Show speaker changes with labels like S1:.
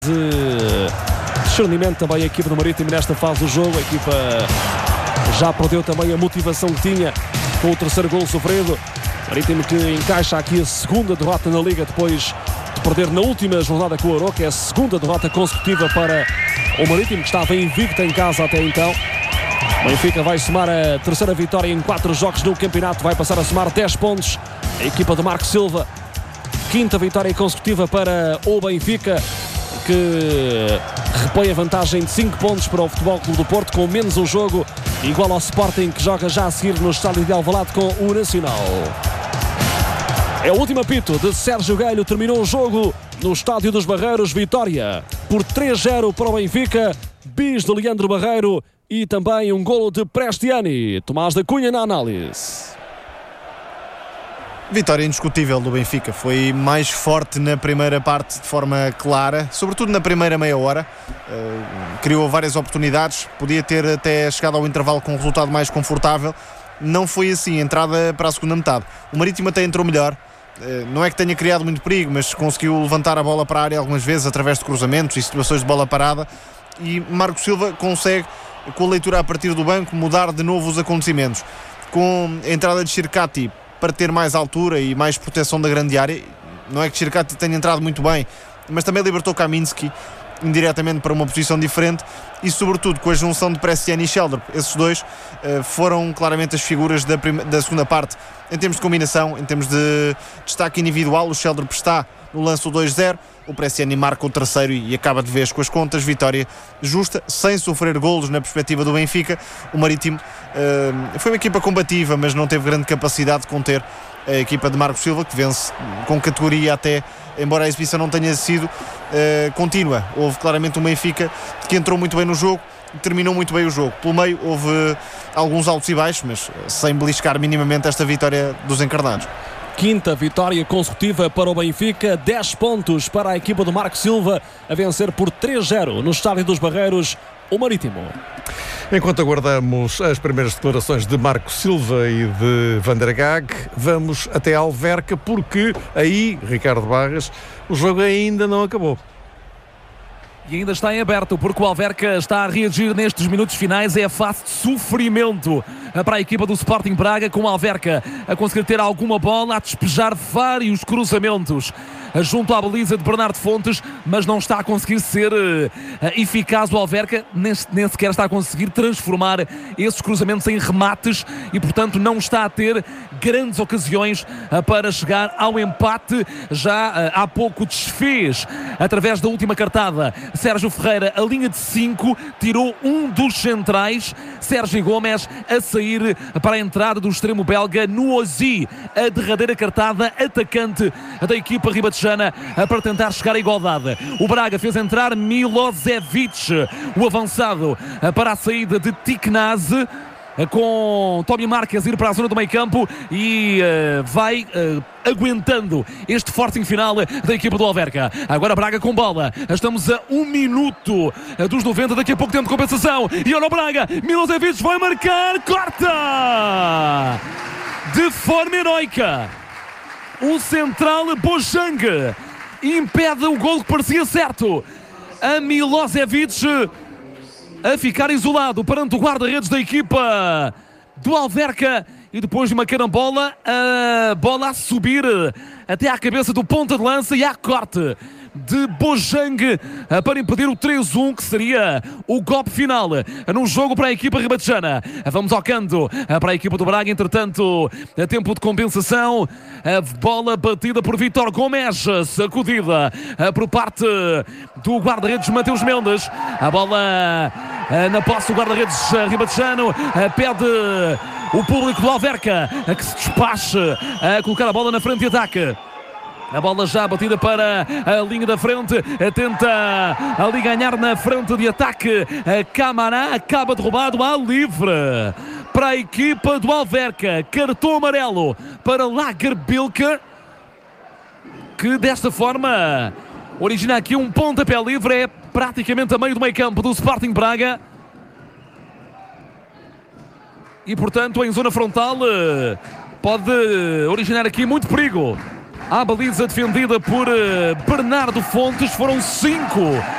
S1: de discernimento também a equipa do Marítimo nesta fase do jogo. A equipa já perdeu também a motivação que tinha com o terceiro golo sofrido. Marítimo que encaixa aqui a segunda derrota na Liga depois de perder na última jornada com o Aroca. É a segunda derrota consecutiva para o Marítimo, que estava invicto em casa até então. O Benfica vai somar a terceira vitória em 4 jogos no campeonato, vai passar a somar 10 pontos. A equipa de Marco Silva, quinta vitória consecutiva para o Benfica, que repõe a vantagem de 5 pontos para o Futebol Clube do Porto, com menos um jogo, igual ao Sporting, que joga já a seguir no estádio de Alvalade com o Nacional. É o último apito de Sérgio Guelho, terminou o jogo no estádio dos Barreiros. Vitória por 3-0 para o Benfica, bis de Leandro Barreiro e também um golo de Prestiani. Tomás da Cunha na análise.
S2: Vitória indiscutível do Benfica, foi mais forte na primeira parte de forma clara, sobretudo na primeira meia hora, criou várias oportunidades, podia ter até chegado ao intervalo com um resultado mais confortável, não foi assim, entrada para a segunda metade. O Marítimo até entrou melhor, não é que tenha criado muito perigo, mas conseguiu levantar a bola para a área algumas vezes através de cruzamentos e situações de bola parada, e Marco Silva consegue, com a leitura a partir do banco, mudar de novo os acontecimentos. Com a entrada de Xircati para ter mais altura e mais proteção da grande área, não é que Xircati tenha entrado muito bem, mas também libertou Kaminski indiretamente para uma posição diferente e sobretudo com a junção de Prestiani e Sheldrup. Esses dois foram claramente as figuras da segunda parte em termos de combinação, em termos de destaque individual. O Sheldrup está no lance do 2-0, o Prestiani marca o terceiro e acaba de vez com as contas. Vitória justa, sem sofrer golos na perspectiva do Benfica. O Marítimo foi uma equipa combativa, mas não teve grande capacidade de conter a equipa de Marco Silva, que vence com categoria até, embora a exibição não tenha sido contínua. Houve claramente um Benfica que entrou muito bem no jogo, terminou muito bem o jogo. Pelo meio houve alguns altos e baixos, mas sem beliscar minimamente esta vitória dos encarnados.
S1: Quinta vitória consecutiva para o Benfica, 10 pontos para a equipa do Marco Silva, a vencer por 3-0 no estádio dos Barreiros, o Marítimo.
S3: Enquanto aguardamos as primeiras declarações de Marco Silva e de Van der Gaag, vamos até Alverca, porque aí, Ricardo Barras, o jogo ainda não acabou.
S4: E ainda está em aberto, porque o Alverca está a reagir nestes minutos finais. É a fase de sofrimento para a equipa do Sporting Braga, com o Alverca a conseguir ter alguma bola, a despejar vários cruzamentos junto à baliza de Bernardo Fontes, mas não está a conseguir ser eficaz o Alverca, nem sequer está a conseguir transformar esses cruzamentos em remates e, portanto, não está a ter grandes ocasiões para chegar ao empate. Já há pouco desfez, através da última cartada, Sérgio Ferreira a linha de 5, tirou um dos centrais, Sérgio Gomes, a sair para a entrada do extremo belga Nuozi, a derradeira cartada, atacante da equipa ribatejana, para tentar chegar à igualdade. O Braga fez entrar Milosevic, o avançado, para a saída de Tiknaz, com Tommy Marques ir para a zona do meio campo e vai aguentando este forcing final da equipa do Alverca. Agora Braga com bola, estamos a 1 minuto dos 90, daqui a pouco tempo de compensação, e olha o Braga, Milosevic vai marcar, corta de forma heroica o central Bojang, impede o golo que parecia certo a Milosevic a ficar isolado perante o guarda-redes da equipa do Alverca, e depois de uma carambola, a bola a subir até à cabeça do ponta de lança e há corte de Bojang para impedir o 3-1, que seria o golpe final no jogo para a equipa ribatejana. Vamos ao canto para a equipa do Braga, entretanto, a tempo de compensação, a bola batida por Vítor Gomes, sacudida por parte do guarda-redes Mateus Mendes. A bola na posse do guarda-redes ribatejano, pede o público do Alverca que se despache a colocar a bola na frente de ataque. A bola já batida para a linha da frente, tenta ali ganhar na frente de ataque. A Camará acaba derrubado à livre para a equipa do Alverca. Cartão amarelo para Lagerbilke, que desta forma origina aqui um pontapé livre. É praticamente a meio do meio campo do Sporting Braga. E portanto em zona frontal pode originar aqui muito perigo. A baliza defendida por Bernardo Fontes. Foram 5